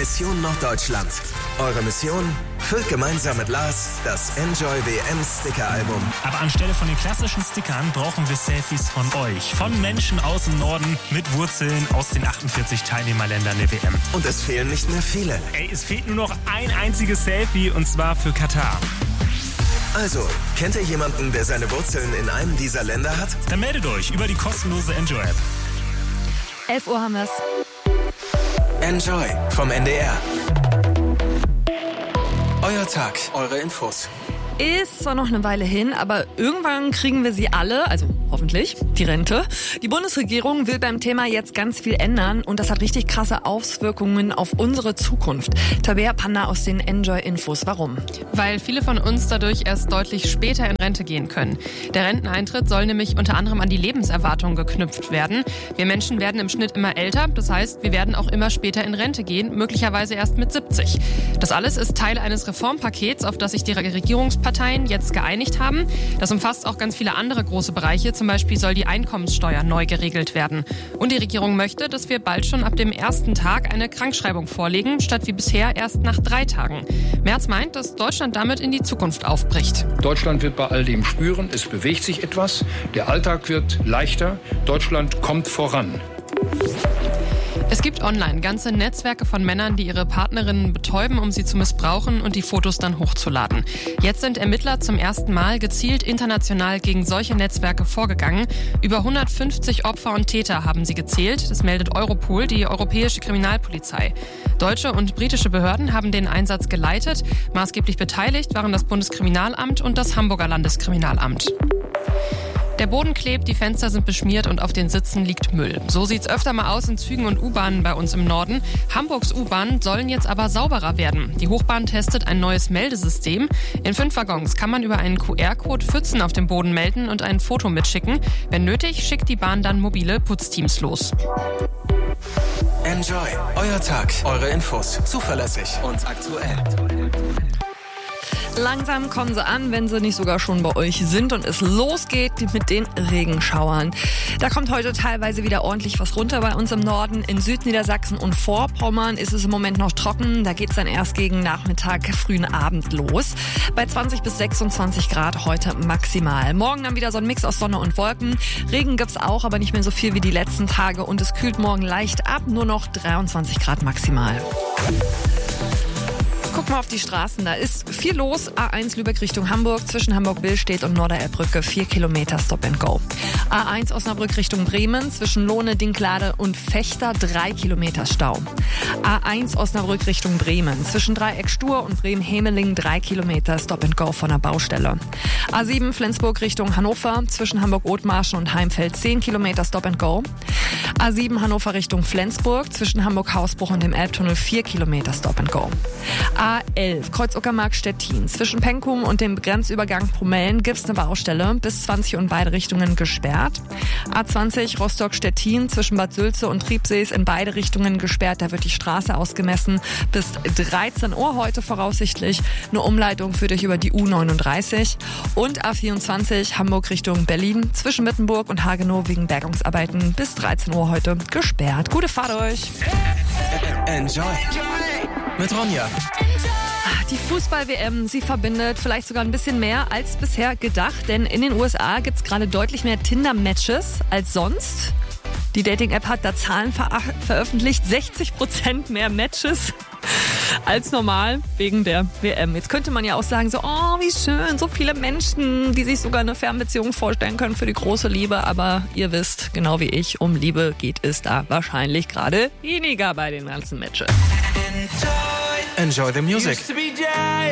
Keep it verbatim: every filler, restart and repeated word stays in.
Mission Norddeutschland. Eure Mission? Füllt gemeinsam mit Lars das Enjoy W M Sticker-Album. Aber anstelle von den klassischen Stickern brauchen wir Selfies von euch. Von Menschen aus dem Norden mit Wurzeln aus den achtundvierzig Teilnehmerländern der W M. Und es fehlen nicht mehr viele. Ey, es fehlt nur noch ein einziges Selfie und zwar für Katar. Also, kennt ihr jemanden, der seine Wurzeln in einem dieser Länder hat? Dann meldet euch über die kostenlose Enjoy-App. elf Uhr haben wir's. Enjoy vom N D R. Euer Tag, eure Infos. Ist zwar noch eine Weile hin, aber irgendwann kriegen wir sie alle, also hoffentlich, die Rente. Die Bundesregierung will beim Thema jetzt ganz viel ändern und das hat richtig krasse Auswirkungen auf unsere Zukunft. Tabea Panda aus den Enjoy-Infos. Warum? Weil viele von uns dadurch erst deutlich später in Rente gehen können. Der Renteneintritt soll nämlich unter anderem an die Lebenserwartung geknüpft werden. Wir Menschen werden im Schnitt immer älter, das heißt, wir werden auch immer später in Rente gehen, möglicherweise erst mit siebzig. Das alles ist Teil eines Reformpakets, auf das sich die Regierungsparteien jetzt geeinigt haben. Das umfasst auch ganz viele andere große Bereiche. Zum Beispiel soll die Einkommenssteuer neu geregelt werden. Und die Regierung möchte, dass wir bald schon ab dem ersten Tag eine Krankschreibung vorlegen, statt wie bisher erst nach drei Tagen. Merz meint, dass Deutschland damit in die Zukunft aufbricht. Deutschland wird bei all dem spüren, es bewegt sich etwas, der Alltag wird leichter, Deutschland kommt voran. Es gibt online ganze Netzwerke von Männern, die ihre Partnerinnen betäuben, um sie zu missbrauchen und die Fotos dann hochzuladen. Jetzt sind Ermittler zum ersten Mal gezielt international gegen solche Netzwerke vorgegangen. Über hundertfünfzig Opfer und Täter haben sie gezählt. Das meldet Europol, die europäische Kriminalpolizei. Deutsche und britische Behörden haben den Einsatz geleitet. Maßgeblich beteiligt waren das Bundeskriminalamt und das Hamburger Landeskriminalamt. Der Boden klebt, die Fenster sind beschmiert und auf den Sitzen liegt Müll. So sieht's öfter mal aus in Zügen und U-Bahnen bei uns im Norden. Hamburgs U-Bahnen sollen jetzt aber sauberer werden. Die Hochbahn testet ein neues Meldesystem. In fünf Waggons kann man über einen Q R-Code Pfützen auf dem Boden melden und ein Foto mitschicken. Wenn nötig, schickt die Bahn dann mobile Putzteams los. Enjoy, euer Tag, eure Infos, zuverlässig und aktuell. Langsam kommen sie an, wenn sie nicht sogar schon bei euch sind und es losgeht mit den Regenschauern. Da kommt heute teilweise wieder ordentlich was runter bei uns im Norden. In Südniedersachsen und Vorpommern ist es im Moment noch trocken. Da geht es dann erst gegen Nachmittag, frühen Abend los. Bei zwanzig bis sechsundzwanzig Grad heute maximal. Morgen dann wieder so ein Mix aus Sonne und Wolken. Regen gibt's auch, aber nicht mehr so viel wie die letzten Tage. Und es kühlt morgen leicht ab, nur noch dreiundzwanzig Grad maximal. Guck mal auf die Straßen, da ist viel los. A eins Lübeck Richtung Hamburg, zwischen Hamburg-Billstedt und Norderelbbrücke vier Kilometer Stop and Go. A eins Osnabrück Richtung Bremen, zwischen Lohne, Dinklade und Fechter drei Kilometer Stau. A eins Osnabrück Richtung Bremen, zwischen Dreieck Stur und Bremen-Hemeling drei Kilometer Stop and Go von der Baustelle. A sieben Flensburg Richtung Hannover, zwischen Hamburg-Othmarschen und Heimfeld zehn Kilometer Stop and Go. A sieben Hannover Richtung Flensburg, zwischen Hamburg-Hausbruch und dem Elbtunnel vier Kilometer Stop and Go. A elf Kreuz-Uckermark-Stettin, zwischen Penkum und dem Grenzübergang Promellen gibt's eine Baustelle, bis zwanzig Uhr in beide Richtungen gesperrt. A zwanzig Rostock-Stettin, zwischen Bad Sülze und Triebsee ist in beide Richtungen gesperrt, da wird die Straße ausgemessen bis dreizehn Uhr heute voraussichtlich. Eine Umleitung führt euch über die U neununddreißig. Und A vierundzwanzig Hamburg Richtung Berlin, zwischen Mittenburg und Hagenow wegen Bergungsarbeiten bis dreizehn Uhr heute gesperrt. Gute Fahrt euch! Enjoy mit Ronja. Die Fußball-W M, sie verbindet vielleicht sogar ein bisschen mehr als bisher gedacht, denn in den U S A gibt's gerade deutlich mehr Tinder-Matches als sonst. Die Dating-App hat da Zahlen ver- veröffentlicht, sechzig Prozent mehr Matches als normal wegen der W M. Jetzt könnte man ja auch sagen, so, oh, wie schön, so viele Menschen, die sich sogar eine Fernbeziehung vorstellen können für die große Liebe. Aber ihr wisst, genau wie ich, um Liebe geht es da wahrscheinlich gerade weniger bei den ganzen Matches. Enjoy the music.